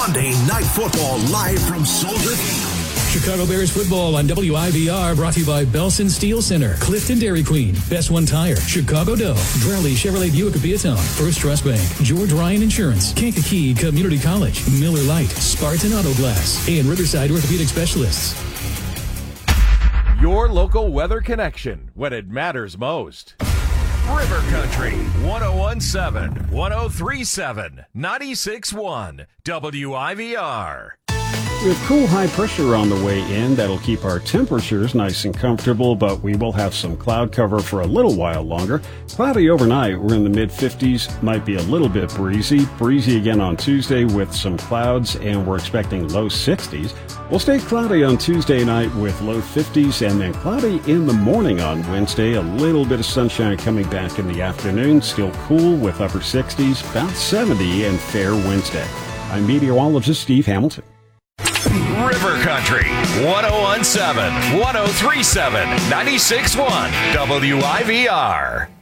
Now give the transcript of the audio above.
Monday Night Football live from Soldier Field. Chicago Bears football on WIVR, brought to you by Belson Steel Center, Clifton Dairy Queen, Best One Tire, Chicago Doe, Drowley Chevrolet Buick Peatone, First Trust Bank, George Ryan Insurance, Kankakee Community College, Miller Lite, Spartan Auto Glass, and Riverside Orthopedic Specialists. Your local weather connection when it matters most. River Country, 1017, 1037, 96.1, WIVR. With cool high pressure on the way in, that'll keep our temperatures nice and comfortable, but we will have some cloud cover for a little while longer. Cloudy overnight, we're in the mid-50s, might be a little bit breezy. Breezy again on Tuesday with some clouds, and we're expecting low 60s. We'll stay cloudy on Tuesday night with low 50s, and then cloudy in the morning on Wednesday. A little bit of sunshine coming back in the afternoon, still cool with upper 60s, about 70 and fair Wednesday. I'm meteorologist Steve Hamilton. River Country, 1017, 1037, 96.1, WIVR.